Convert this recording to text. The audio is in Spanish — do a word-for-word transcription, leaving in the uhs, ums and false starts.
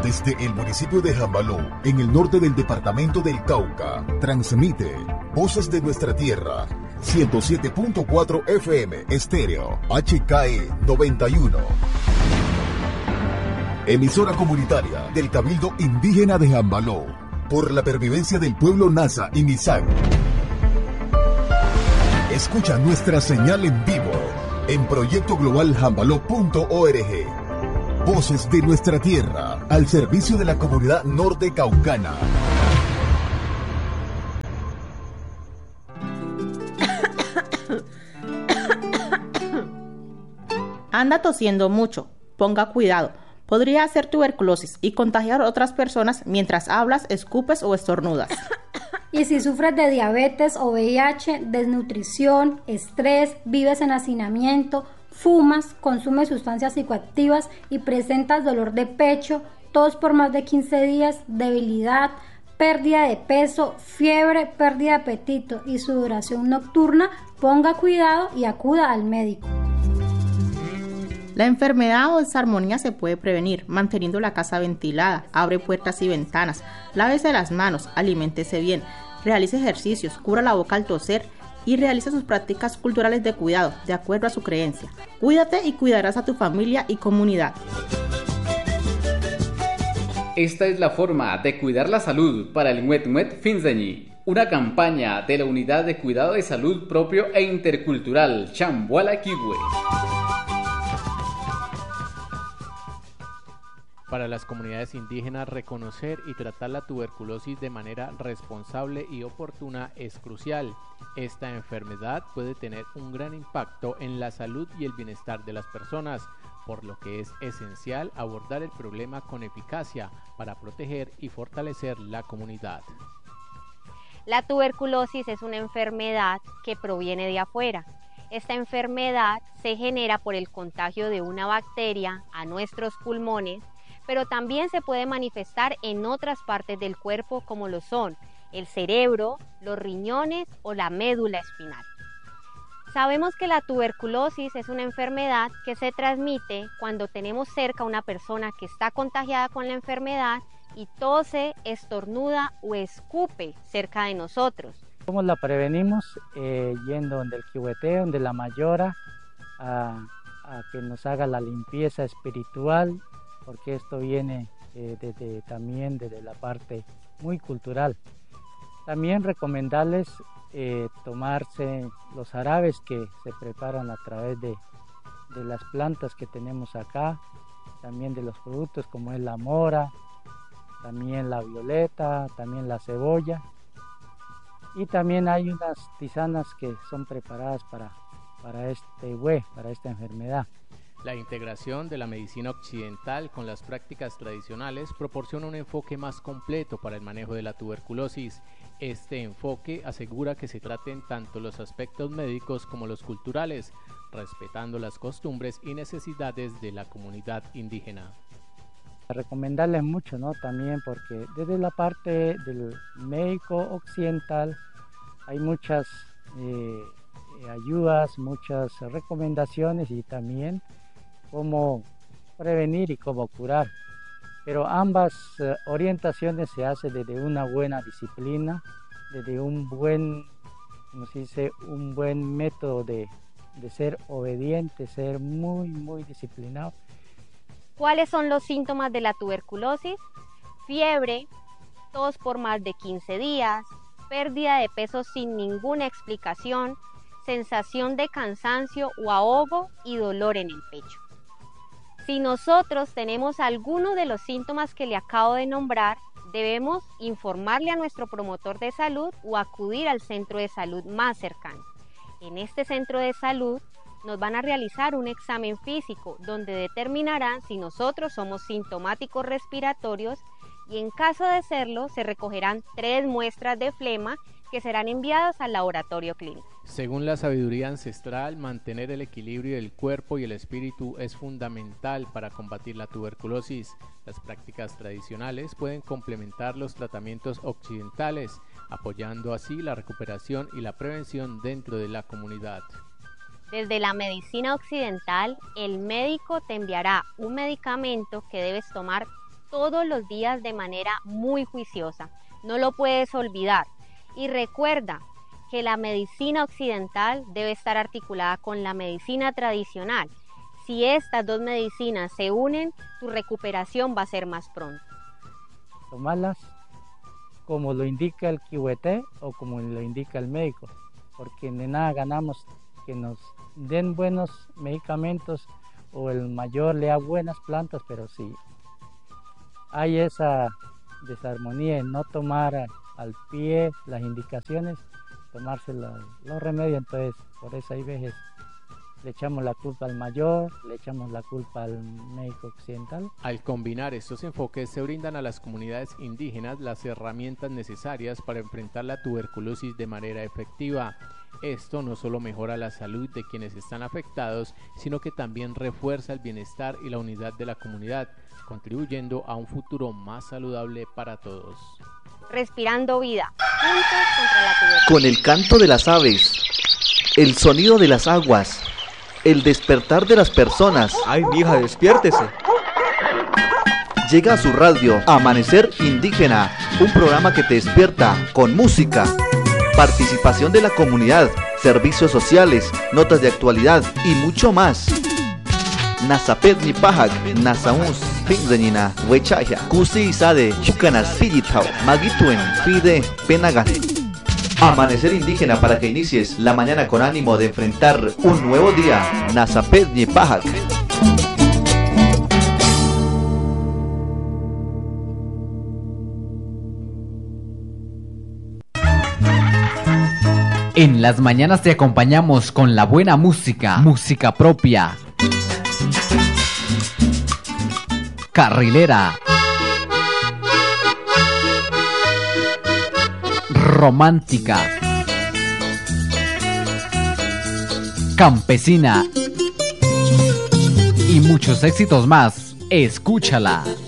Desde el municipio de Jambaló, en el norte del departamento del Cauca, transmite Voces de Nuestra Tierra, ciento siete punto cuatro F M, estéreo, H K E noventa y uno. Emisora comunitaria del Cabildo Indígena de Jambaló, por la pervivencia del pueblo Nasa y Misak. Escucha nuestra señal en vivo en proyecto global jambaló punto org. Voces de Nuestra Tierra, al servicio de la comunidad norte caucana. Anda tosiendo mucho, ponga cuidado. Podría ser tuberculosis y contagiar a otras personas mientras hablas, escupes o estornudas. Y si sufres de diabetes o V I H, desnutrición, estrés, vives en hacinamiento, fumas, consumes sustancias psicoactivas y presentas dolor de pecho, tos por más de quince días, debilidad, pérdida de peso, fiebre, pérdida de apetito y sudoración nocturna, ponga cuidado y acuda al médico. La enfermedad o desarmonía se puede prevenir manteniendo la casa ventilada, abre puertas y ventanas, lávese las manos, aliméntese bien, realice ejercicios, cubra la boca al toser y realice sus prácticas culturales de cuidado, de acuerdo a su creencia. Cuídate y cuidarás a tu familia y comunidad. Esta es la forma de cuidar la salud para el Muet Muet Finzeñi, una campaña de la Unidad de Cuidado de Salud Propio e Intercultural Chambuala Quihue. Para las comunidades indígenas, reconocer y tratar la tuberculosis de manera responsable y oportuna es crucial. Esta enfermedad puede tener un gran impacto en la salud y el bienestar de las personas, por lo que es esencial abordar el problema con eficacia para proteger y fortalecer la comunidad. La tuberculosis es una enfermedad que proviene de afuera. Esta enfermedad se genera por el contagio de una bacteria a nuestros pulmones, pero también se puede manifestar en otras partes del cuerpo como lo son el cerebro, los riñones o la médula espinal. Sabemos que la tuberculosis es una enfermedad que se transmite cuando tenemos cerca a una persona que está contagiada con la enfermedad y tose, estornuda o escupe cerca de nosotros. ¿Cómo la prevenimos? Eh, yendo donde el quihueteo, donde la mayora, a, a que nos haga la limpieza espiritual, porque esto viene eh, desde, también desde la parte muy cultural. También recomendarles eh, tomarse los jarabes que se preparan a través de, de las plantas que tenemos acá, también de los productos como es la mora, también la violeta, también la cebolla. Y también hay unas tisanas que son preparadas para, para este hue, para esta enfermedad. La integración de la medicina occidental con las prácticas tradicionales proporciona un enfoque más completo para el manejo de la tuberculosis. Este enfoque asegura que se traten tanto los aspectos médicos como los culturales, respetando las costumbres y necesidades de la comunidad indígena. Recomendarles mucho, ¿no? También porque desde la parte del médico occidental hay muchas eh, ayudas, muchas recomendaciones y también cómo prevenir y cómo curar, pero ambas uh, orientaciones se hacen desde una buena disciplina, desde un buen, como se dice, un buen método de, de ser obediente, ser muy, muy disciplinado. ¿Cuáles son los síntomas de la tuberculosis? Fiebre, tos por más de quince días, pérdida de peso sin ninguna explicación, sensación de cansancio o ahogo y dolor en el pecho. Si nosotros tenemos alguno de los síntomas que le acabo de nombrar, debemos informarle a nuestro promotor de salud o acudir al centro de salud más cercano. En este centro de salud nos van a realizar un examen físico donde determinarán si nosotros somos sintomáticos respiratorios y en caso de serlo se recogerán tres muestras de flema que serán enviadas al laboratorio clínico. Según la sabiduría ancestral, mantener el equilibrio del cuerpo y el espíritu es fundamental para combatir la tuberculosis. Las prácticas tradicionales pueden complementar los tratamientos occidentales, apoyando así la recuperación y la prevención dentro de la comunidad. Desde la medicina occidental, el médico te enviará un medicamento que debes tomar todos los días de manera muy juiciosa. No lo puedes olvidar. Y recuerda que la medicina occidental debe estar articulada con la medicina tradicional. Si estas dos medicinas se unen, tu recuperación va a ser más pronto. Tomarlas como lo indica el kihueté o como lo indica el médico, porque de nada ganamos que nos den buenos medicamentos o el mayor le da buenas plantas, pero si hay esa desarmonía en no tomar al pie las indicaciones, tomarse los, los remedios, entonces por eso hay veces le echamos la culpa al mayor, le echamos la culpa al médico occidental. Al combinar estos enfoques se brindan a las comunidades indígenas las herramientas necesarias para enfrentar la tuberculosis de manera efectiva. Esto no solo mejora la salud de quienes están afectados, sino que también refuerza el bienestar y la unidad de la comunidad, contribuyendo a un futuro más saludable para todos. Respirando vida, juntos contra la tuberculosis. Con el canto de las aves, el sonido de las aguas, el despertar de las personas. ¡Ay, mija, despiértese! Llega a su radio Amanecer Indígena, un programa que te despierta con música, participación de la comunidad, servicios sociales, notas de actualidad y mucho más. Nasapet ni pahak, nasaus, pinzenina, wechaya, kusi isade, chukanas pillitao, magituen, pide, penagan. Amanecer Indígena para que inicies la mañana con ánimo de enfrentar un nuevo día. Nasapet ni pahak. En las mañanas te acompañamos con la buena música, música propia, carrilera, romántica, campesina y muchos éxitos más. Escúchala.